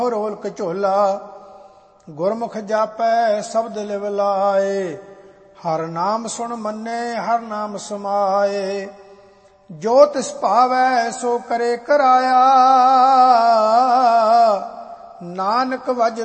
ਰੋਲਕ ਝੋਲਾ। ਗੁਰਮੁਖ ਜਾਪੈ ਸ਼ਬਦ ਲਿਵ ਲਾਏ, ਹਰ ਨਾਮ ਸੁਣ ਮੰਨੇ ਹਰ ਨਾਮ ਸਮਾਏ। ਜੋ ਤਿਸ ਭਾਵੈ ਸੋ ਕਰੇ ਕਰਾਇਆ, ਨਾਨਕ ਵਜ